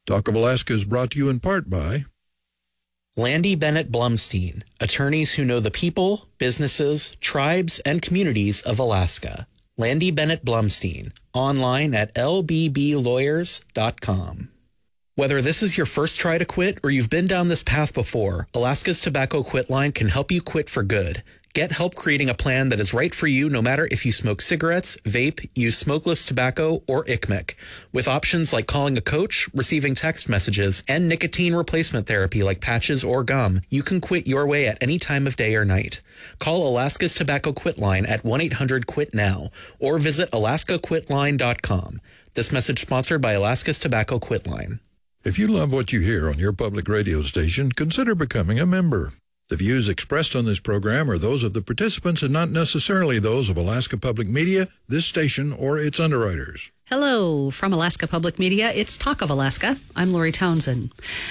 Talk of Alaska is brought to you in part by Landy Bennett Blumstein, attorneys who know the people, businesses, tribes, and communities of Alaska. Landy Bennett Blumstein, online at lbblawyers.com. Whether this is your first try to quit or you've been down this path before, Alaska's Tobacco Quit Line can help you quit for good. Get help creating a plan that is right for you no matter if you smoke cigarettes, vape, use smokeless tobacco, or ICMIC. With options like calling a coach, receiving text messages, and nicotine replacement therapy like patches or gum, you can quit your way at any time of day or night. Call Alaska's Tobacco Quit Line at 1-800-QUIT-NOW or visit alaskaquitline.com. This message sponsored by Alaska's Tobacco Quit Line. If you love what you hear on your public radio station, consider becoming a member. The views expressed on this program are those of the participants and not necessarily those of Alaska Public Media, this station, or its underwriters. Hello, from Alaska Public Media, it's Talk of Alaska. I'm Lori Townsend.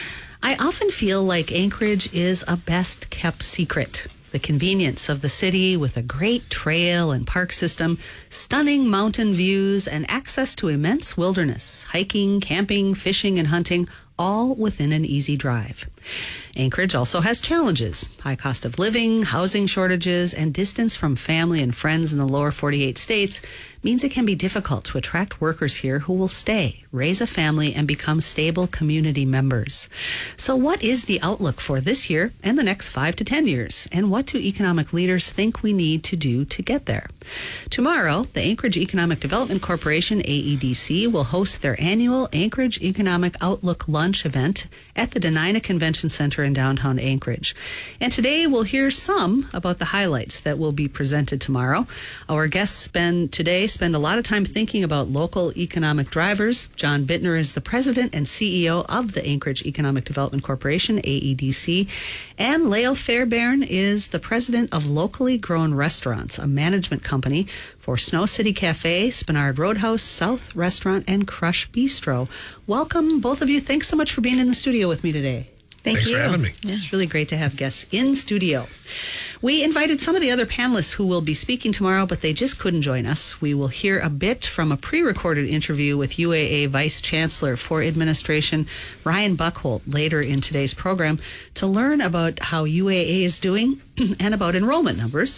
I often feel like Anchorage is a best-kept secret. The convenience of the city with a great trail and park system, stunning mountain views, and access to immense wilderness, hiking, camping, fishing, and hunting, all within an easy drive. Anchorage also has challenges: high cost of living, housing shortages, and distance from family and friends in the lower 48 states means it can be difficult to attract workers here who will stay, raise a family, and become stable community members. So what is the outlook for this year and the next 5 to 10 years? And what do economic leaders think we need to do to get there? Tomorrow, the Anchorage Economic Development Corporation, AEDC, will host their annual Anchorage Economic Outlook Lunch event at the Denina Convention Center in downtown Anchorage. And today we'll hear some about the highlights that will be presented tomorrow. Our guests spend a lot of time thinking about local economic drivers. John Bittner is the president and CEO of the Anchorage Economic Development Corporation, AEDC. And Lael Fairbairn is the president of Locally Grown Restaurants, a management company for Snow City Cafe, Spenard Roadhouse, South Restaurant, and Crush Bistro. Welcome, both of you. Thanks so much for being in the studio with me today. Thanks for having me. It's really great to have guests in studio. We invited some of the other panelists who will be speaking tomorrow, but they just couldn't join us. We will hear a bit from a pre-recorded interview with UAA Vice Chancellor for Administration Ryan Buckholt later in today's program to learn about how UAA is doing and about enrollment numbers.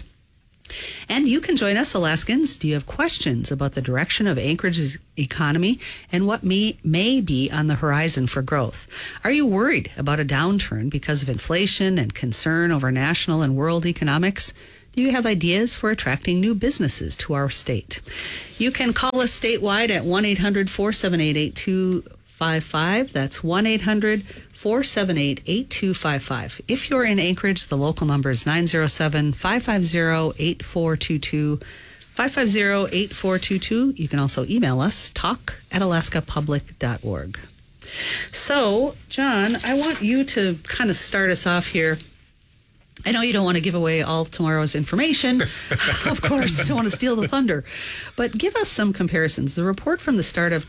And you can join us, Alaskans. Do you have questions about the direction of Anchorage's economy and what may be on the horizon for growth? Are you worried about a downturn because of inflation and concern over national and world economics? Do you have ideas for attracting new businesses to our state? You can call us statewide at 1-800-478-8255. That's 1-800-478-8255. If you're in Anchorage, the local number is 907-550-8422. 550-8422. You can also email us, talk@alaskapublic.org. So, John, I want you to kind of start us off here. I know you don't want to give away all tomorrow's information. Of course, don't want to steal the thunder. But give us some comparisons. The report from the start of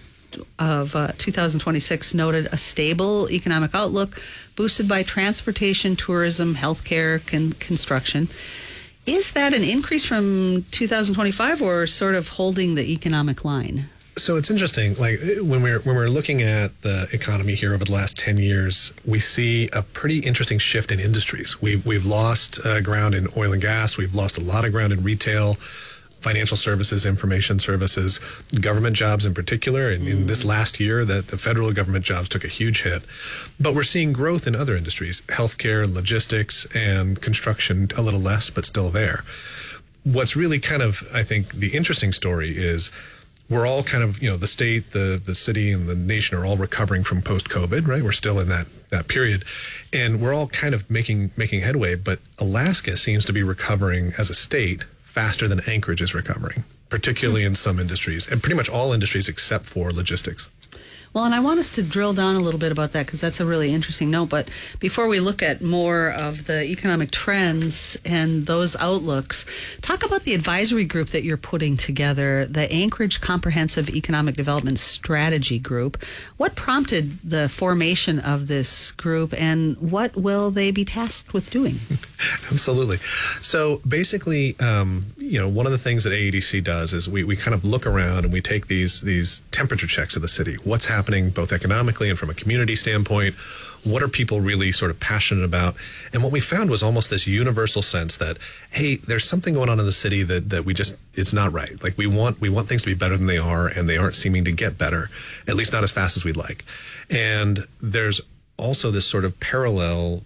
2026 noted a stable economic outlook boosted by transportation, tourism, healthcare, construction. Is that an increase from 2025 or sort of holding the economic line? So it's interesting, like when we're looking at the economy here over the last 10 years, we see a pretty interesting shift in industries. We've lost ground in oil and gas. We've lost a lot of ground in retail, financial services, information services, government jobs in particular. And in this last year, the federal government jobs took a huge hit. But we're seeing growth in other industries, healthcare, logistics, and construction, a little less, but still there. What's really kind of, I think, the interesting story is we're all kind of, the state, the city, and the nation are all recovering from post-COVID, right? We're still in that period. And we're all kind of making headway, but Alaska seems to be recovering as a state faster than Anchorage is recovering, particularly in some industries, and pretty much all industries except for logistics. Well, and I want us to drill down a little bit about that because that's a really interesting note. But before we look at more of the economic trends and those outlooks, talk about the advisory group that you're putting together, the Anchorage Comprehensive Economic Development Strategy Group. What prompted the formation of this group and what will they be tasked with doing? Absolutely. So basically, one of the things that AEDC does is we kind of look around and we take these temperature checks of the city. What's happening both economically and from a community standpoint? What are people really sort of passionate about? And what we found was almost this universal sense that, hey, there's something going on in the city that we just, it's not right. Like we want things to be better than they are, and they aren't seeming to get better, at least not as fast as we'd like. And there's also this sort of parallel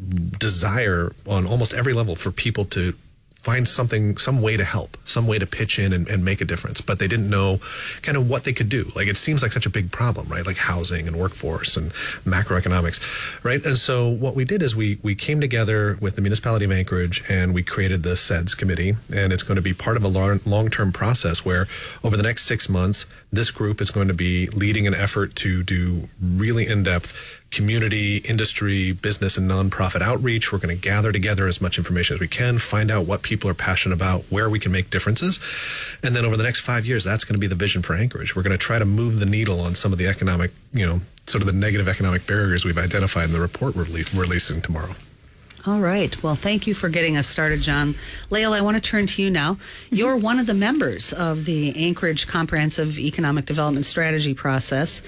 desire on almost every level for people to find some way to help, some way to pitch in and make a difference. But they didn't know kind of what they could do. Like, it seems like such a big problem, right? Like housing and workforce and macroeconomics, right? And so what we did is we came together with the municipality of Anchorage, and we created the SEDS committee. And it's going to be part of a long-term process where over the next 6 months, this group is going to be leading an effort to do really in-depth community, industry, business, and nonprofit outreach. We're going to gather together as much information as we can, find out what people are passionate about, where we can make differences. And then over the next 5 years, that's going to be the vision for Anchorage. We're going to try to move the needle on some of the economic, sort of the negative economic barriers we've identified in the report we're releasing tomorrow. All right. Well, thank you for getting us started, John. Lael, I want to turn to you now. You're one of the members of the Anchorage Comprehensive Economic Development Strategy process.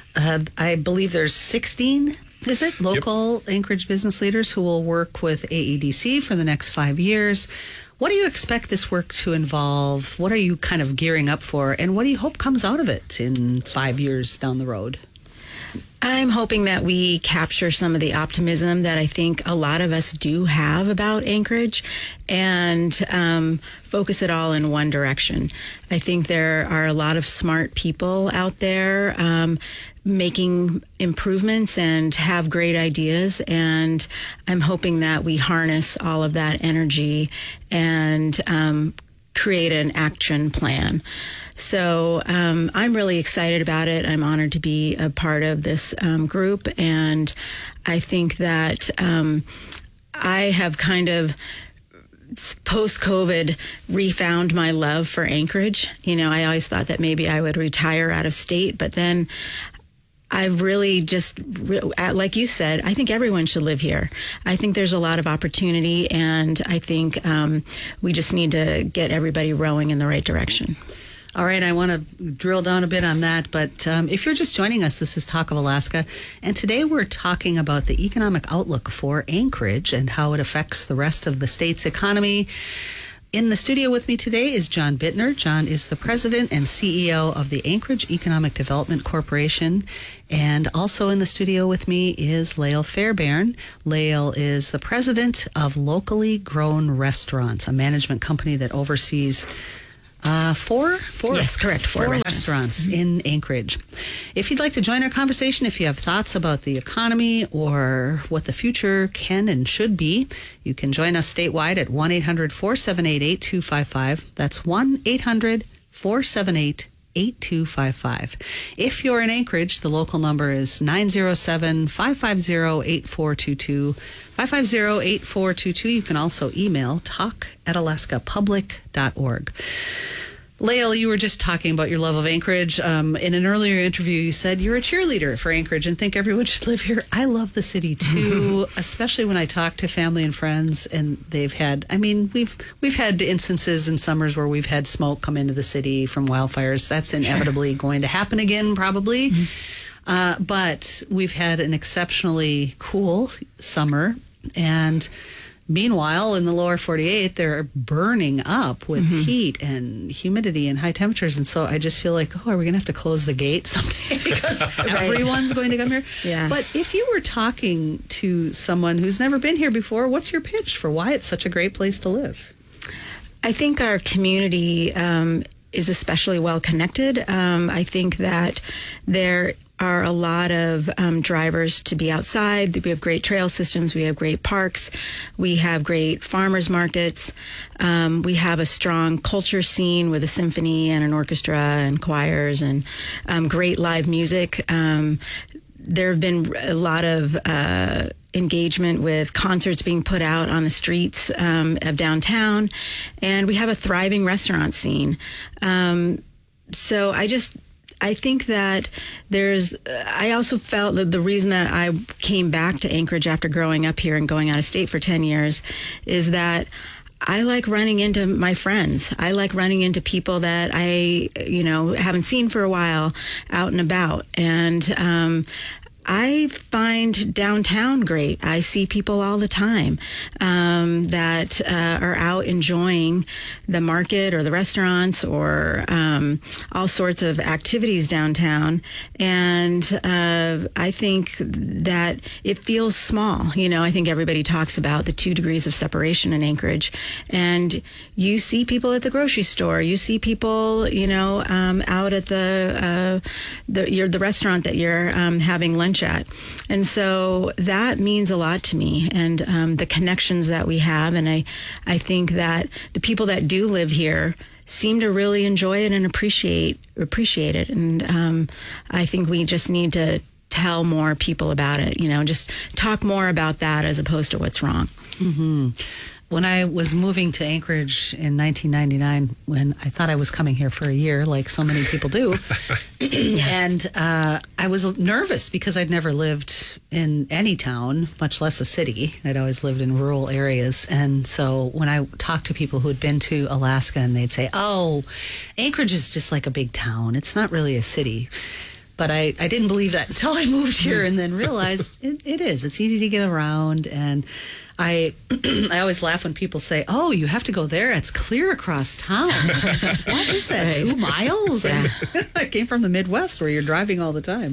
I believe there's 16, is it, local Anchorage business leaders who will work with AEDC for the next 5 years. What do you expect this work to involve? What are you kind of gearing up for? And what do you hope comes out of it in 5 years down the road? I'm hoping that we capture some of the optimism that I think a lot of us do have about Anchorage and focus it all in one direction. I think there are a lot of smart people out there making improvements and have great ideas, and I'm hoping that we harness all of that energy and create an action plan. So I'm really excited about it. I'm honored to be a part of this group, and I think that I have kind of post-COVID refound my love for Anchorage. I always thought that maybe I would retire out of state, but then I've really just, like you said, I think everyone should live here. I think there's a lot of opportunity, and I think we just need to get everybody rowing in the right direction. All right, I want to drill down a bit on that, but if you're just joining us, this is Talk of Alaska, and today we're talking about the economic outlook for Anchorage and how it affects the rest of the state's economy. In the studio with me today is John Bittner. John is the president and CEO of the Anchorage Economic Development Corporation. And also in the studio with me is Lael Fairbairn. Lael is the president of Locally Grown Restaurants, a management company that oversees four Yes, correct. Four restaurants in Anchorage. If you'd like to join our conversation, if you have thoughts about the economy or what the future can and should be, you can join us statewide at 1-800-478-8255. That's 1-800-478-8255. If you're in Anchorage, the local number is 907-550-8422. 550-8422. You can also email talk@alaskapublic.org. Lael, you were just talking about your love of Anchorage. In an earlier interview, you said you're a cheerleader for Anchorage and think everyone should live here. I love the city too, especially when I talk to family and friends, and they've had, we've had instances in summers where we've had smoke come into the city from wildfires. That's inevitably going to happen again, probably. But we've had an exceptionally cool summer, and meanwhile, in the lower 48, they're burning up with heat and humidity and high temperatures. And so I just feel like, are we going to have to close the gate someday because everyone's going to come here? Yeah. But if you were talking to someone who's never been here before, what's your pitch for why it's such a great place to live? I think our community is especially well connected. I think that there are a lot of drivers to be outside. We have great trail systems. We have great parks. We have great farmers markets. We have a strong culture scene with a symphony and an orchestra and choirs and great live music. There have been a lot of engagement with concerts being put out on the streets of downtown. And we have a thriving restaurant scene. So I think that I also felt that the reason that I came back to Anchorage after growing up here and going out of state for 10 years is that I like running into my friends. I like running into people that I, haven't seen for a while out and about. And I find downtown great. I see people all the time that are out enjoying the market or the restaurants or all sorts of activities downtown. And I think that it feels small. I think everybody talks about the 2 degrees of separation in Anchorage. And you see people at the grocery store. You see people, out at the restaurant that you're having lunch at. And so that means a lot to me, and the connections that we have. And I think that the people that do live here seem to really enjoy it and appreciate it. And I think we just need to tell more people about it, just talk more about that as opposed to what's wrong. Mm-hmm. When I was moving to Anchorage in 1999, when I thought I was coming here for a year, like so many people do, and I was nervous because I'd never lived in any town, much less a city. I'd always lived in rural areas. And so when I talked to people who had been to Alaska, and they'd say, oh, Anchorage is just like a big town. It's not really a city. But I didn't believe that until I moved here and then realized it is. It's easy to get around. And I always laugh when people say, oh, you have to go there. It's clear across town. What is that, 2 miles? Yeah. I came from the Midwest where you're driving all the time.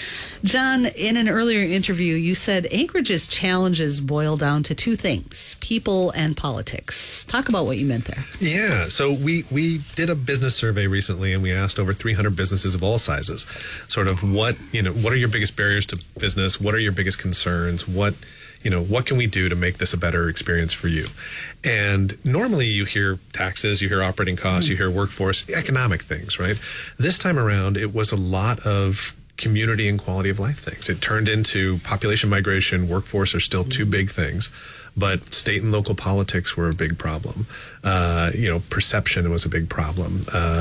John, in an earlier interview, you said Anchorage's challenges boil down to 2 things, people and politics. Talk about what you meant there. Yeah, so we did a business survey recently, and we asked over 300 businesses of all sizes, sort of what are your biggest barriers to business? What are your biggest concerns? What can we do to make this a better experience for you? And normally you hear taxes, you hear operating costs, you hear workforce, economic things, right? This time around, it was a lot of community and quality of life things. It turned into population migration, workforce are still 2 big things, but state and local politics were a big problem. Perception was a big problem.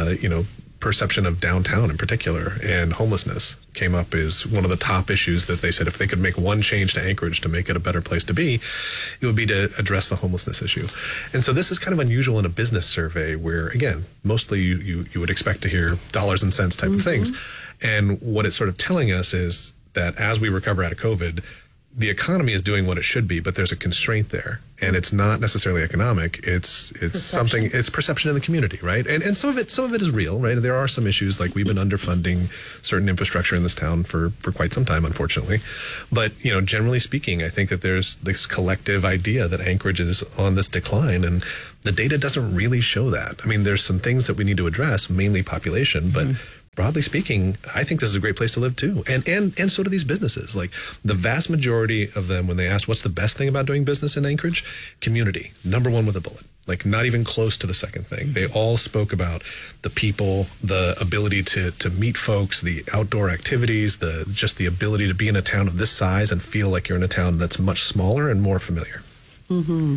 Perception of downtown in particular, and homelessness came up as one of the top issues that they said if they could make one change to Anchorage to make it a better place to be, it would be to address the homelessness issue. And so this is kind of unusual in a business survey where, again, mostly you would expect to hear dollars and cents type of things. And what it's sort of telling us is that as we recover out of COVID, the economy is doing what it should be, but there's a constraint there, and it's not necessarily economic. It's something. It's perception in the community, right? And some of it is real, right? There are some issues, like we've been underfunding certain infrastructure in this town for quite some time, unfortunately. But generally speaking, I think that there's this collective idea that Anchorage is on this decline, and the data doesn't really show that. I mean, there's some things that we need to address, mainly population, but. Broadly speaking, I think this is a great place to live too. And so do these businesses. Like the vast majority of them, when they asked what's the best thing about doing business in Anchorage, community, number 1 with a bullet. Like not even close to the second thing. They all spoke about the people, the ability to meet folks, the outdoor activities, just the ability to be in a town of this size and feel like you're in a town that's much smaller and more familiar. Mm-hmm.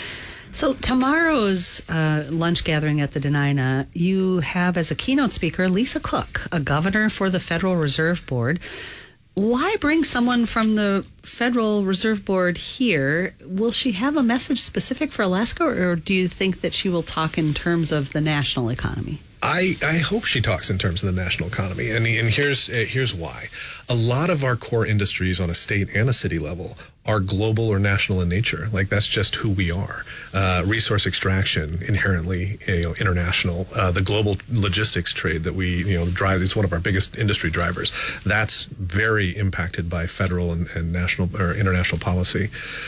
So tomorrow's lunch gathering at the Dena'ina, you have as a keynote speaker Lisa Cook, a governor for the Federal Reserve Board. Why bring someone from the Federal Reserve Board here? Will she have a message specific for Alaska, or do you think that she will talk in terms of the national economy? I hope she talks in terms of the national economy, and here's why. A lot of our core industries on a state and a city level are global or national in nature. Like that's just who we are. Resource extraction, inherently international. The global logistics trade that we drive, it's one of our biggest industry drivers. That's very impacted by federal and national or international policy.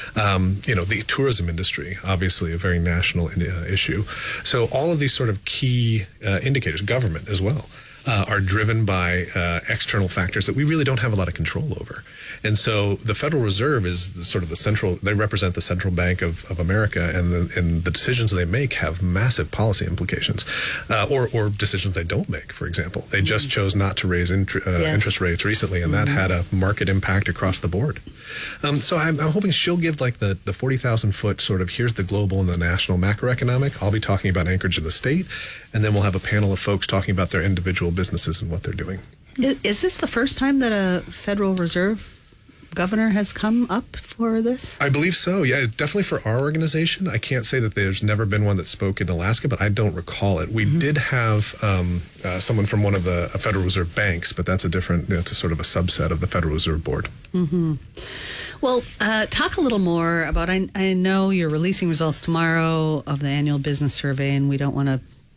The tourism industry, obviously a very national issue. So all of these sort of key indicators, government as well, are driven by external factors that we really don't have a lot of control over. And so the Federal Reserve is sort of the central, they represent the central bank of America, and the decisions they make have massive policy implications, or decisions they don't make, for example. They just chose not to raise interest rates recently, and that had a market impact across the board. So I'm hoping she'll give like the 40,000-foot sort of here's the global and the national macroeconomic. I'll be talking about Anchorage in the state, and then we'll have a panel of folks talking about their individual businesses and what they're doing. Is this the first time that a Federal Reserve governor has come up for this? I believe so. Yeah, definitely for our organization. I can't say that there's never been one that spoke in Alaska, but I don't recall it. We did have someone from one of the Federal Reserve banks, but that's a sort of a subset of the Federal Reserve Board. Mm-hmm. Well, talk a little more about, I know you're releasing results tomorrow of the annual business survey, and we don't want to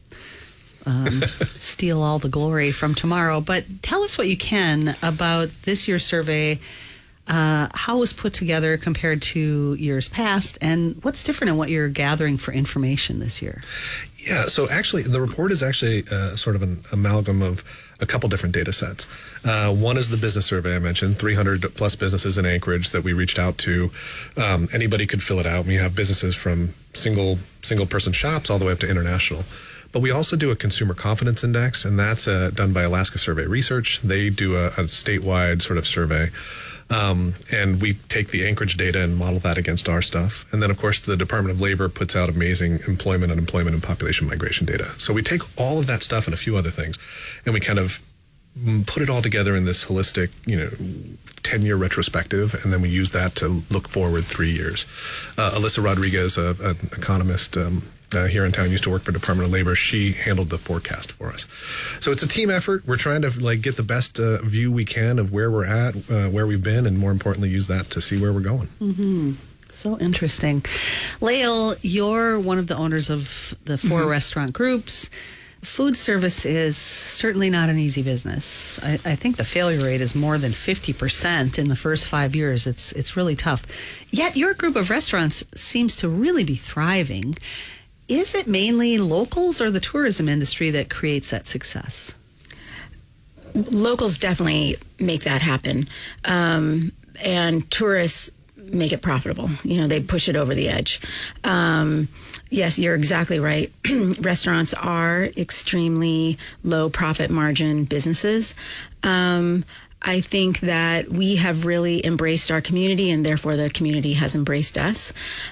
steal all the glory from tomorrow, but tell us what you can about this year's survey, how it was put together compared to years past, and what's different in what you're gathering for information this year. Yeah, so actually, the report is actually sort of an amalgam of a couple different data sets. One is the business survey I mentioned, 300 plus businesses in Anchorage that we reached out to. Anybody could fill it out. We have businesses from single person shops all the way up to international. But we also do a consumer confidence index, and that's done by Alaska Survey Research. They do a statewide sort of survey. And we take the Anchorage data and model that against our stuff. And then, of course, the Department of Labor puts out amazing employment, unemployment, and population migration data. So we take all of that stuff and a few other things, and we kind of put it all together in this holistic, 10-year retrospective, and then we use that to look forward 3 years. Alyssa Rodriguez, an economist here in town, used to work for Department of Labor. She handled the forecast for us. So it's a team effort. We're trying to get the best view we can of where we're at, where we've been, and more importantly, use that to see where we're going. Mm-hmm. So interesting. Lael, you're one of the owners of the 4 restaurant groups. Food service is certainly not an easy business. I think the failure rate is more than 50% in the first 5 years. It's really tough. Yet your group of restaurants seems to really be thriving. Is it mainly locals or the tourism industry that creates that success? Locals definitely make that happen. And tourists make it profitable. They push it over the edge. Yes, you're exactly right. Restaurants are extremely low profit margin businesses. I think that we have really embraced our community, and therefore the community has embraced us.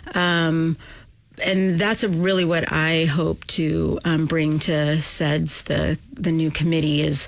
And that's really what I hope to bring to SEDS, the new committee, is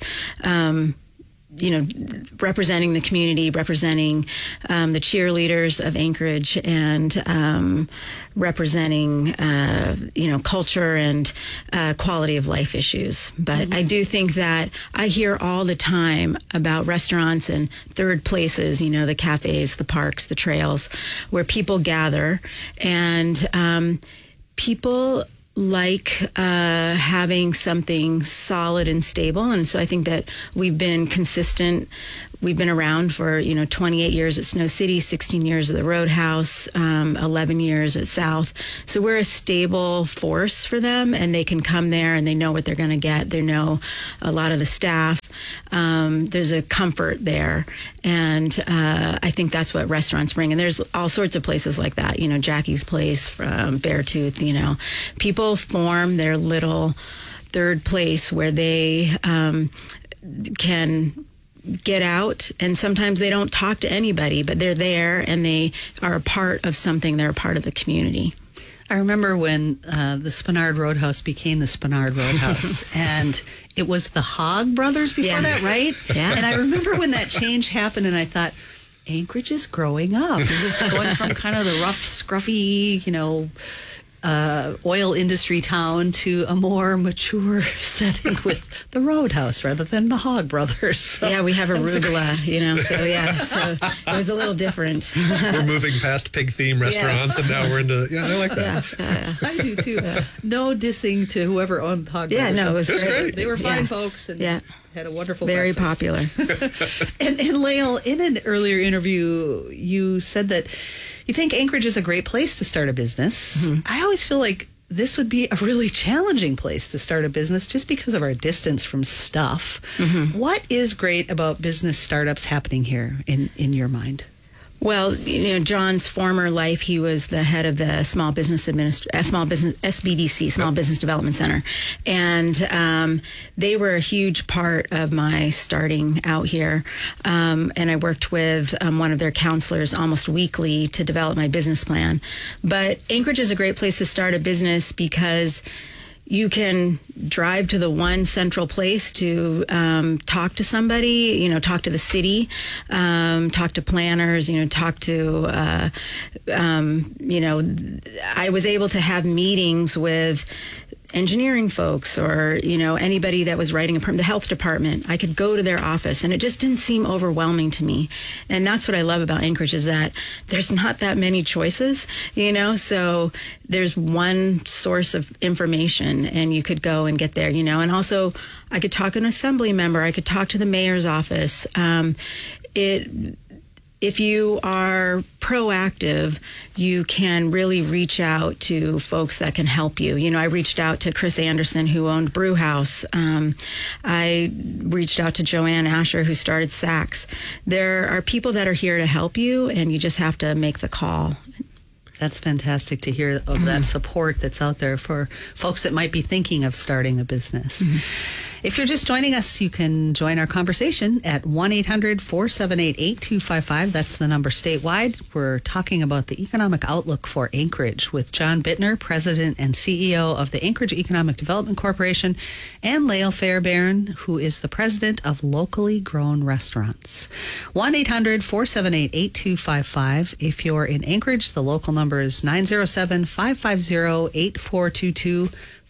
representing the community, representing the cheerleaders of Anchorage, and representing culture and quality of life issues. But I do think that I hear all the time about restaurants and third places, the cafes, the parks, the trails, where people gather, and people like having something solid and stable. And so I think that we've been consistent. We've been around for, 28 years at Snow City, 16 years at the Roadhouse, 11 years at South. So we're a stable force for them, and they can come there and they know what they're going to get. They know a lot of the staff. There's a comfort there. And I think that's what restaurants bring. And there's all sorts of places like that. Jackie's Place from Beartooth, people form their little third place where they can get out, and sometimes they don't talk to anybody, but they're there and they are a part of something. They're a part of the community. I remember when the Spenard Roadhouse became the Spenard Roadhouse, and it was the Hogg brothers before that, right? Yeah. And I remember when that change happened, and I thought, Anchorage is growing up. It was going from kind of the rough, scruffy, oil industry town to a more mature setting with the Roadhouse rather than the Hogg brothers. So yeah, we have arugula, so it was a little different. We're moving past pig theme restaurants, and now we're into, I like that. Yeah. I do too. No dissing to whoever owned Hogg brothers. Yeah, no, it was great. They were fine folks and had a wonderful Very breakfast. Popular. And Lael, in an earlier interview, you said that you think Anchorage is a great place to start a business. Mm-hmm. I always feel like this would be a really challenging place to start a business just because of our distance from stuff. Mm-hmm. What is great about business startups happening here in your mind? Well, John's former life, he was the head of the Small Business SBDC, Small Business Development Center. And they were a huge part of my starting out here. And I worked with one of their counselors almost weekly to develop my business plan. But Anchorage is a great place to start a business because you can drive to the one central place to talk to somebody, talk to the city, talk to planners, talk to, I was able to have meetings with engineering folks or, anybody that was writing the health department. I could go to their office and it just didn't seem overwhelming to me. And that's what I love about Anchorage is that there's not that many choices, so there's one source of information and you could go and get there, and also I could talk to an assembly member. I could talk to the mayor's office. If you are proactive, you can really reach out to folks that can help you. I reached out to Chris Anderson, who owned Brew House. I reached out to Joanne Asher, who started Saks. There are people that are here to help you, and you just have to make the call. That's fantastic to hear of that support that's out there for folks that might be thinking of starting a business. If you're just joining us, you can join our conversation at 1-800-478-8255. That's the number statewide. We're talking about the economic outlook for Anchorage with John Bittner, President and CEO of the Anchorage Economic Development Corporation, and Lael Fairbairn, who is the President of Locally Grown Restaurants. 1-800-478-8255. If you're in Anchorage, the local number is 907-550-8422.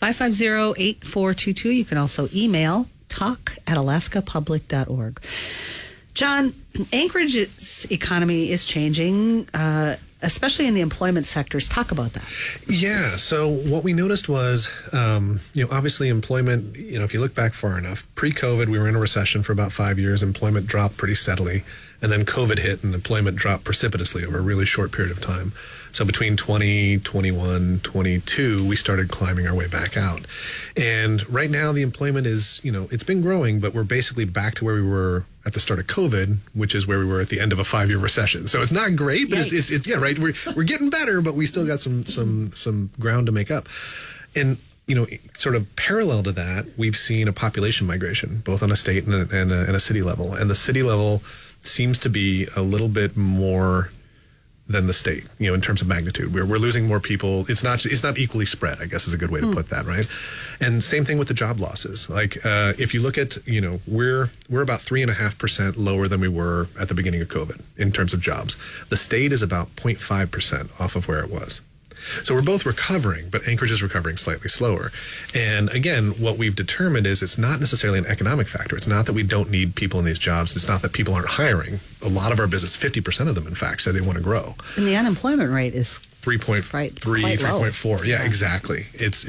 550-8422. You can also email talk@alaskapublic.org. John, Anchorage's economy is changing, especially in the employment sectors. Talk about that. Yeah. So what we noticed was, obviously employment, if you look back far enough, pre-COVID, we were in a recession for about 5 years. Employment dropped pretty steadily. And then COVID hit and employment dropped precipitously over a really short period of time. So between 2021, 22, we started climbing our way back out. And right now the employment is, it's been growing, but we're basically back to where we were at the start of COVID, which is where we were at the end of a 5-year recession. So it's not great, but it's yeah, right. We're getting better, but we still got some ground to make up. And sort of parallel to that, we've seen a population migration, both on a state and a city level. And the city level seems to be a little bit more than the state, in terms of magnitude. We're losing more people. It's not equally spread, I guess is a good way to put that, right? And same thing with the job losses. Like if you look at, we're about 3.5% lower than we were at the beginning of COVID in terms of jobs. The state is about 0.5% off of where it was. So we're both recovering, but Anchorage is recovering slightly slower. And again, what we've determined is it's not necessarily an economic factor. It's not that we don't need people in these jobs. It's not that people aren't hiring. A lot of our business, 50% of them, in fact, say they want to grow. And the unemployment rate is 3.3, 3.4. Yeah, exactly. It's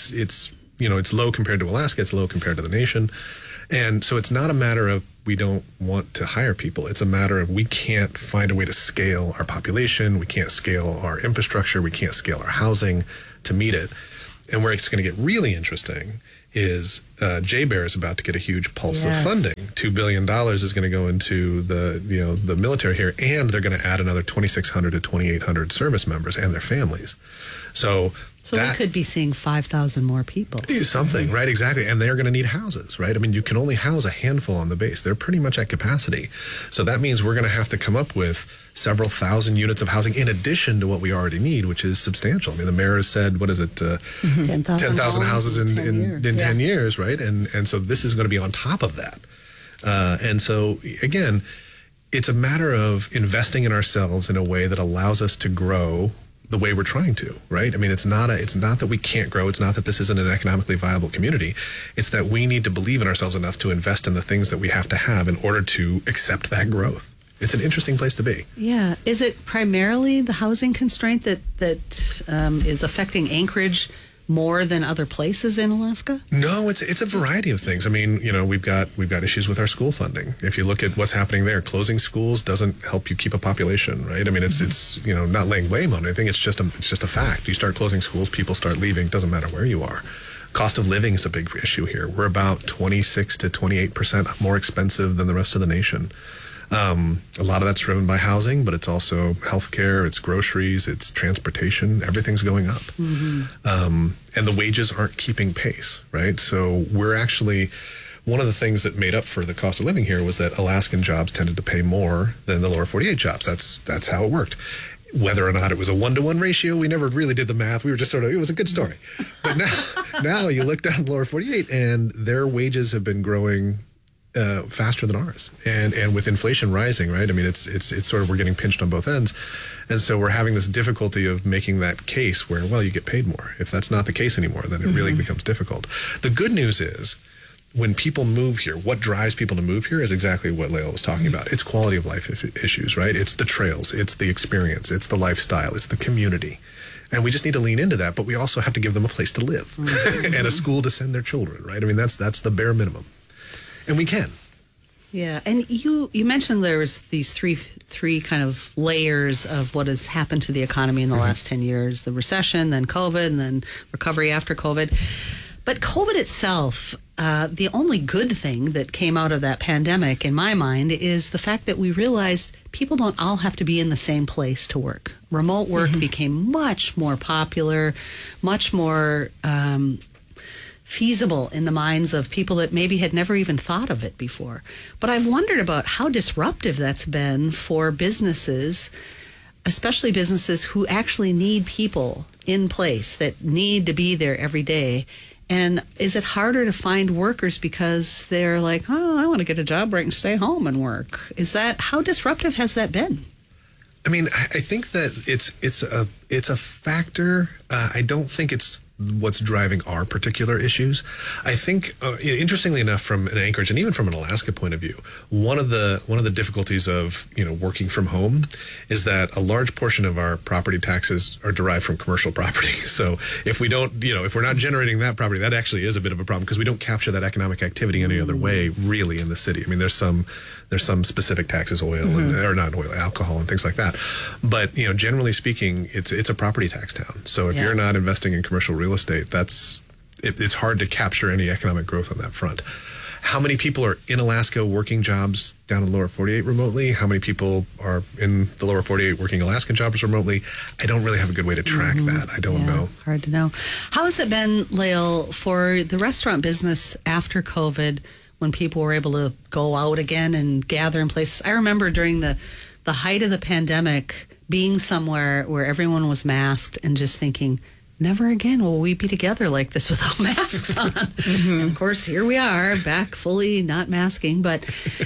low compared to Alaska. It's low compared to the nation. And so it's not a matter of we don't want to hire people. It's a matter of we can't find a way to scale our population. We can't scale our infrastructure. We can't scale our housing to meet it. And where it's going to get really interesting is JBER is about to get a huge pulse of funding. $2 billion is going to go into the military here, and they're going to add another 2,600 to 2,800 service members and their families. So we could be seeing 5,000 more people. Something, right? Exactly. And they're going to need houses, right? I mean, you can only house a handful on the base. They're pretty much at capacity. So that means we're going to have to come up with several thousand units of housing in addition to what we already need, which is substantial. I mean, the mayor has said, 10,000 houses in 10 years, right? And so this is going to be on top of that. And so, again, it's a matter of investing in ourselves in a way that allows us to grow the way we're trying to, right? I mean, it's not that we can't grow. It's not that this isn't an economically viable community. It's that we need to believe in ourselves enough to invest in the things that we have to have in order to accept that growth. It's an interesting place to be. Yeah. Is it primarily the housing constraint that is affecting Anchorage more than other places in Alaska? No, it's a variety of things. I mean, we've got issues with our school funding. If you look at what's happening there, closing schools doesn't help you keep a population, right? I mean, it's not laying blame on anything. It's just a fact. You start closing schools, people start leaving. It doesn't matter where you are. Cost of living is a big issue here. We're about 26 to 28% more expensive than the rest of the nation. A lot of that's driven by housing, but it's also healthcare, it's groceries, it's transportation. Everything's going up. And the wages aren't keeping pace, right? So we're actually, one of the things that made up for the cost of living here was that Alaskan jobs tended to pay more than the lower 48 jobs. That's how it worked. Whether or not it was a 1-to-1 ratio, we never really did the math. We were just it was a good story. But now you look down the lower 48 and their wages have been growing faster than ours. And with inflation rising, right? I mean, it's sort of, we're getting pinched on both ends. And so we're having this difficulty of making that case where, well, you get paid more. If that's not the case anymore, then it really becomes difficult. The good news is, when people move here, what drives people to move here is exactly what Lael was talking about. It's quality of life issues, right? It's the trails, it's the experience, it's the lifestyle, it's the community. And we just need to lean into that, but we also have to give them a place to live and a school to send their children, right? I mean, that's the bare minimum. And we can. Yeah, and you mentioned there was these three kind of layers of what has happened to the economy in the last 10 years, the recession, then COVID, and then recovery after COVID. But COVID itself, the only good thing that came out of that pandemic, in my mind, is the fact that we realized people don't all have to be in the same place to work. Remote work became much more popular, much more feasible in the minds of people that maybe had never even thought of it before. But I've wondered about how disruptive that's been for businesses, especially businesses who actually need people in place, that need to be there every day. And is it harder to find workers because they're like, oh, I want to get a job where I can stay home and work? How disruptive has that been? I mean, I think that it's a factor. I don't think it's what's driving our particular issues. I think, interestingly enough, from an Anchorage and even from an Alaska point of view, one of the difficulties of working from home is that a large portion of our property taxes are derived from commercial property. So if we don't, if we're not generating that property, that actually is a bit of a problem because we don't capture that economic activity any other way, really, in the city. I mean, there's some specific taxes, oil or not oil, alcohol and things like that. But generally speaking, it's a property tax town. So if you're not investing in commercial real estate, it's hard to capture any economic growth on that front. How many people are in Alaska working jobs down in the lower 48 remotely? How many people are in the lower 48 working Alaskan jobs remotely? I don't really have a good way to track that. I don't know. Hard to know. How has it been, Lael, for the restaurant business after COVID, when people were able to go out again and gather in places? I remember during the height of the pandemic, being somewhere where everyone was masked and just thinking, never again will we be together like this without masks on. And of course, here we are, back fully not masking. But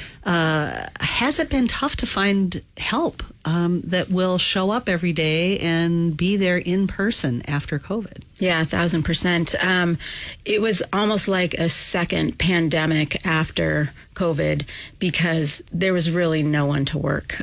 has it been tough to find help that will show up every day and be there in person after COVID? Yeah, 1,000%. It was almost like a second pandemic after COVID because there was really no one to work.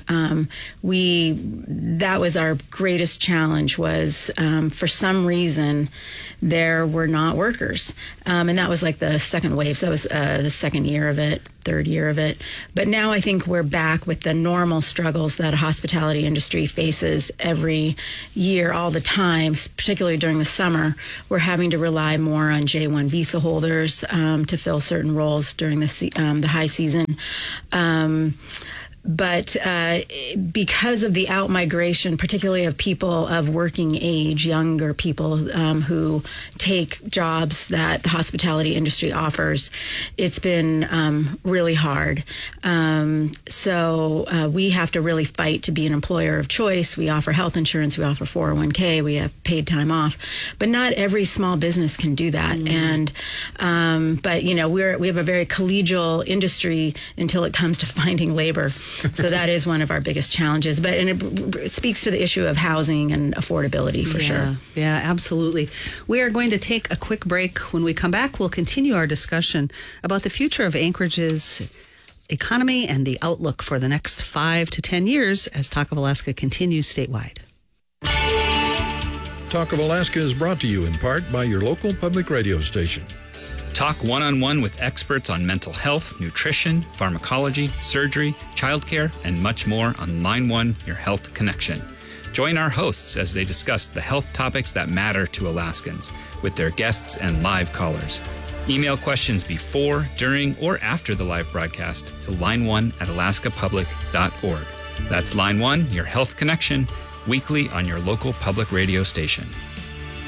That was our greatest challenge was for some reason there were not workers. And that was like the second wave. So that was the second year of it, third year of it. But now I think we're back with the normal struggles that a hospitality industry faces every year, all the time, particularly during the summer. We're having to rely more on J-1 visa holders to fill certain roles during the high season. But because of the out-migration, particularly of people of working age, younger people who take jobs that the hospitality industry offers, it's been really hard. So we have to really fight to be an employer of choice. We offer health insurance, we offer 401k, we have paid time off, but not every small business can do that. And but we have a very collegial industry until it comes to finding labor. So that is one of our biggest challenges. And it speaks to the issue of housing and affordability for sure. Yeah, absolutely. We are going to take a quick break. When we come back, we'll continue our discussion about the future of Anchorage's economy and the outlook for the next 5 to 10 years as Talk of Alaska continues statewide. Talk of Alaska is brought to you in part by your local public radio station. Talk one-on-one with experts on mental health, nutrition, pharmacology, surgery, childcare, and much more on Line 1, Your Health Connection. Join our hosts as they discuss the health topics that matter to Alaskans with their guests and live callers. Email questions before, during, or after the live broadcast to line1@alaskapublic.org. That's Line 1, Your Health Connection, weekly on your local public radio station.